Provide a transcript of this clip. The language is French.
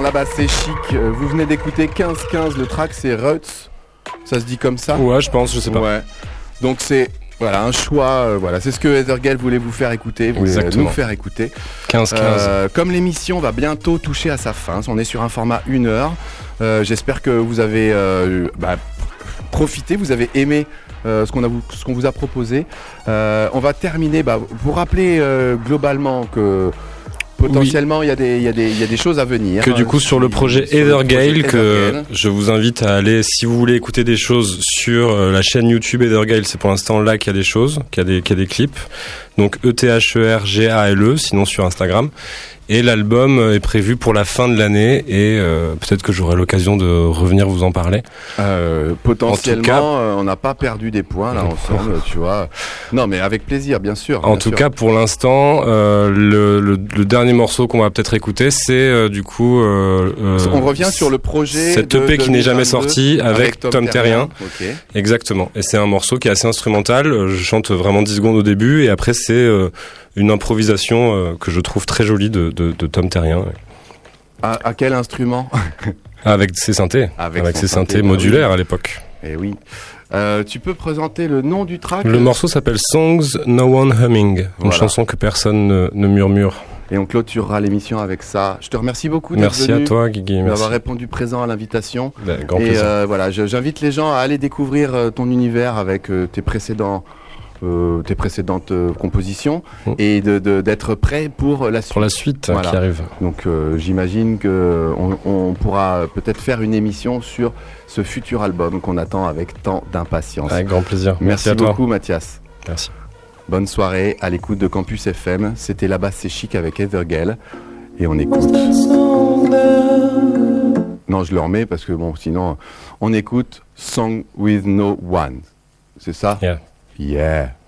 la base c'est chic. Vous venez d'écouter 15-15, le track c'est Ruts. Ça se dit comme ça? Ouais, je pense, je sais pas. Ouais. Donc c'est voilà un choix. Voilà, c'est ce que Ethergale voulait vous faire écouter, voulait nous faire écouter. 15-15. Comme l'émission va bientôt toucher à sa fin, on est sur un format 1 heure. J'espère que vous avez profité, vous avez aimé ce qu'on vous a proposé. On va terminer. Vous rappelez globalement que potentiellement il y a des choses à venir. Que du coup sur le projet Ethergale, que je vous invite à aller, si vous voulez écouter des choses sur la chaîne YouTube Ethergale, c'est pour l'instant là qu'il y a des choses, qu'il y a des clips. Donc ETHERGALE, sinon sur Instagram. Et l'album est prévu pour la fin de l'année et peut-être que j'aurai l'occasion de revenir vous en parler. Potentiellement, cas, on n'a pas perdu des points là ensemble, tu vois. Non, mais avec plaisir, bien sûr. En tout cas, pour l'instant, le dernier morceau qu'on va peut-être écouter, c'est du coup... on revient sur le projet cet EP qui n'est jamais sorti avec Tom Terrien. Okay. Exactement. Et c'est un morceau qui est assez instrumental. Je chante vraiment 10 secondes au début et après c'est... une improvisation que je trouve très jolie de Tom Terrien. À quel instrument? Avec ses synthés. Avec ses synthés modulaires à l'époque. Eh oui. Tu peux présenter le nom du track? Le morceau s'appelle Songs No One Humming. Une chanson que personne ne murmure. Et on clôturera l'émission avec ça. Je te remercie beaucoup d'être venu. Merci à toi, Guigui. Merci d'avoir répondu présent à l'invitation. Grand plaisir. Et voilà, j'invite les gens à aller découvrir ton univers avec tes précédentes compositions et d'être prêt pour la suite. Pour la suite voilà. Qui arrive. Donc j'imagine qu'on pourra peut-être faire une émission sur ce futur album qu'on attend avec tant d'impatience. Avec grand plaisir. Merci à beaucoup toi. Mathias. Merci. Bonne soirée à l'écoute de Campus FM. C'était La Basse c'est chic avec Ethergale et on écoute. Non, je le remets parce que bon, sinon on écoute Song with No One. C'est ça? Yeah. Yeah.